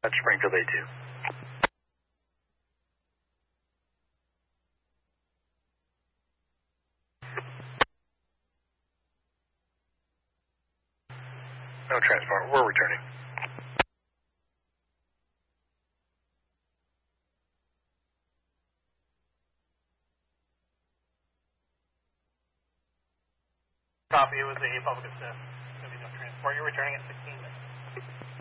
That's Springfield A2. No transport, we're returning. Copy, it was a public assist. There'll be no transport. You're returning at 16.